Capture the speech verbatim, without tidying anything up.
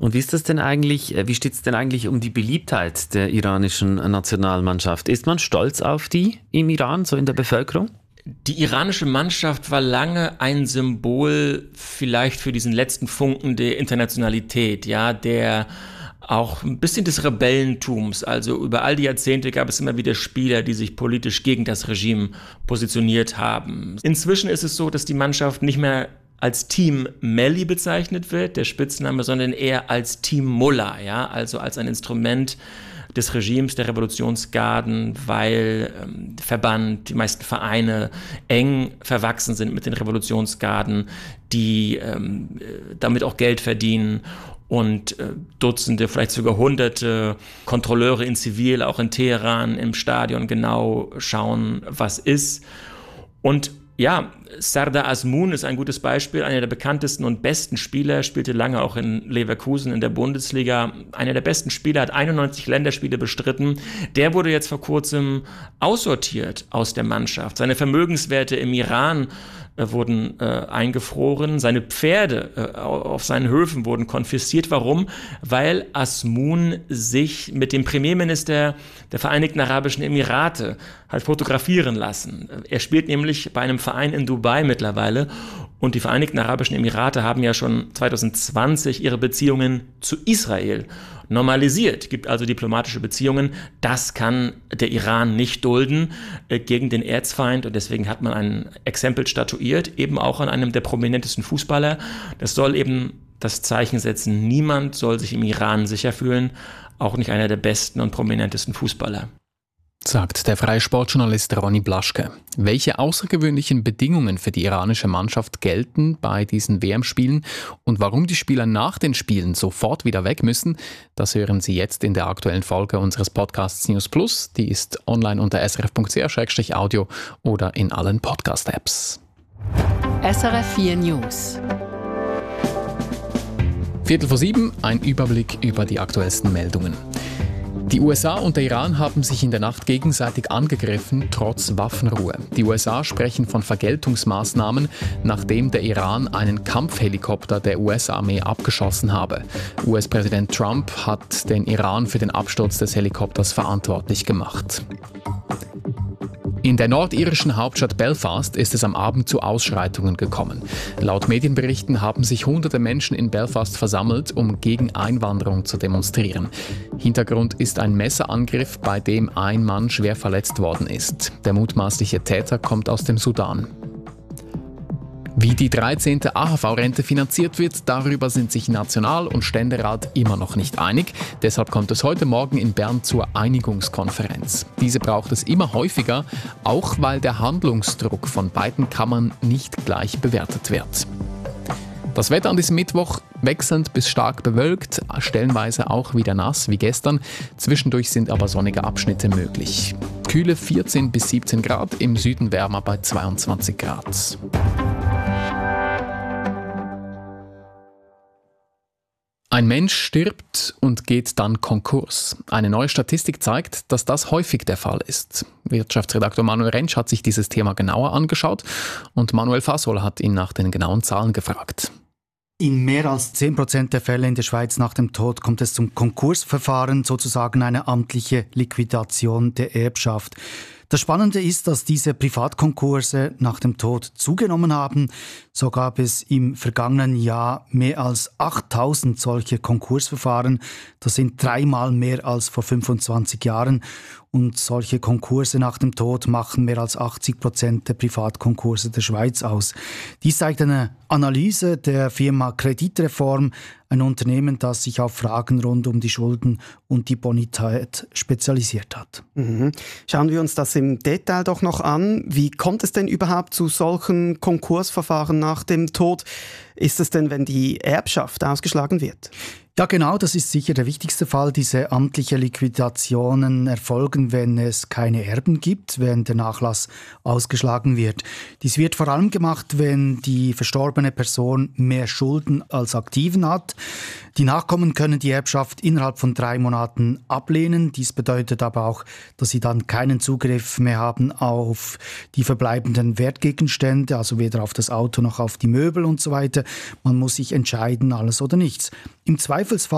Und wie ist das denn eigentlich, wie steht es denn eigentlich um die Beliebtheit der iranischen Nationalmannschaft? Ist man stolz auf die im Iran, so in der Bevölkerung? Die iranische Mannschaft war lange ein Symbol vielleicht für diesen letzten Funken der Internationalität, ja, der auch ein bisschen des Rebellentums. Also über all die Jahrzehnte gab es immer wieder Spieler, die sich politisch gegen das Regime positioniert haben. Inzwischen ist es so, dass die Mannschaft nicht mehr als Team Melli bezeichnet wird, der Spitzname, sondern eher als Team Mullah, ja, also als ein Instrument des Regimes, der Revolutionsgarden, weil ähm, der Verband, die meisten Vereine eng verwachsen sind mit den Revolutionsgarden, die ähm, damit auch Geld verdienen und äh, Dutzende, vielleicht sogar Hunderte Kontrolleure in Zivil, auch in Teheran im Stadion genau schauen, was ist. Und ja, Sardar Azmoun ist ein gutes Beispiel, einer der bekanntesten und besten Spieler, spielte lange auch in Leverkusen in der Bundesliga. Einer der besten Spieler, hat einundneunzig Länderspiele bestritten. Der wurde jetzt vor kurzem aussortiert aus der Mannschaft. Seine Vermögenswerte im Iran äh, wurden äh, eingefroren. Seine Pferde äh, auf seinen Höfen wurden konfisziert. Warum? Weil Azmoun sich mit dem Premierminister der Vereinigten Arabischen Emirate hat fotografieren lassen. Er spielt nämlich bei einem Verein in Dubai mittlerweile und die Vereinigten Arabischen Emirate haben ja schon zwanzig zwanzig ihre Beziehungen zu Israel normalisiert, gibt also diplomatische Beziehungen. Das kann der Iran nicht dulden äh, gegen den Erzfeind und deswegen hat man ein Exempel statuiert, eben auch an einem der prominentesten Fußballer. Das soll eben das Zeichen setzen, niemand soll sich im Iran sicher fühlen, auch nicht einer der besten und prominentesten Fußballer. Sagt der freie Sportjournalist Ronny Blaschke. Welche außergewöhnlichen Bedingungen für die iranische Mannschaft gelten bei diesen W M-Spielen und warum die Spieler nach den Spielen sofort wieder weg müssen, das hören Sie jetzt in der aktuellen Folge unseres Podcasts News Plus. Die ist online unter s r f punkt c h slash audio oder in allen Podcast-Apps. S R F vier News. Viertel vor sieben, ein Überblick über die aktuellsten Meldungen. Die U S A und der Iran haben sich in der Nacht gegenseitig angegriffen, trotz Waffenruhe. Die U S A sprechen von Vergeltungsmaßnahmen, nachdem der Iran einen Kampfhelikopter der U S-Armee abgeschossen habe. U S-Präsident Trump hat den Iran für den Absturz des Helikopters verantwortlich gemacht. In der nordirischen Hauptstadt Belfast ist es am Abend zu Ausschreitungen gekommen. Laut Medienberichten haben sich hunderte Menschen in Belfast versammelt, um gegen Einwanderung zu demonstrieren. Hintergrund ist ein Messerangriff, bei dem ein Mann schwer verletzt worden ist. Der mutmaßliche Täter kommt aus dem Sudan. Wie die dreizehnte A H V-Rente finanziert wird, darüber sind sich National- und Ständerat immer noch nicht einig. Deshalb kommt es heute Morgen in Bern zur Einigungskonferenz. Diese braucht es immer häufiger, auch weil der Handlungsdruck von beiden Kammern nicht gleich bewertet wird. Das Wetter an diesem Mittwoch wechselnd bis stark bewölkt, stellenweise auch wieder nass wie gestern. Zwischendurch sind aber sonnige Abschnitte möglich. Kühle vierzehn bis siebzehn Grad, im Süden wärmer bei zweiundzwanzig Grad. Ein Mensch stirbt und geht dann Konkurs. Eine neue Statistik zeigt, dass das häufig der Fall ist. Wirtschaftsredaktor Manuel Rentsch hat sich dieses Thema genauer angeschaut und Manuel Fasol hat ihn nach den genauen Zahlen gefragt. In mehr als zehn Prozent der Fälle in der Schweiz nach dem Tod kommt es zum Konkursverfahren, sozusagen eine amtliche Liquidation der Erbschaft. Das Spannende ist, dass diese Privatkonkurse nach dem Tod zugenommen haben. So gab es im vergangenen Jahr mehr als achttausend solche Konkursverfahren. Das sind dreimal mehr als vor fünfundzwanzig Jahren. Und solche Konkurse nach dem Tod machen mehr als achtzig Prozent der Privatkonkurse der Schweiz aus. Dies zeigt eine Analyse der Firma Kreditreform, ein Unternehmen, das sich auf Fragen rund um die Schulden und die Bonität spezialisiert hat. Mhm. Schauen wir uns das im Detail doch noch an. Wie kommt es denn überhaupt zu solchen Konkursverfahren nach dem Tod? Ist es denn, wenn die Erbschaft ausgeschlagen wird? Ja, genau, das ist sicher der wichtigste Fall. Diese amtliche Liquidationen erfolgen, wenn es keine Erben gibt, wenn der Nachlass ausgeschlagen wird. Dies wird vor allem gemacht, wenn die verstorbene Person mehr Schulden als Aktiven hat. Die Nachkommen können die Erbschaft innerhalb von drei Monaten ablehnen. Dies bedeutet aber auch, dass sie dann keinen Zugriff mehr haben auf die verbleibenden Wertgegenstände, also weder auf das Auto noch auf die Möbel und so weiter. Man muss sich entscheiden, alles oder nichts. Im Zweifelsfall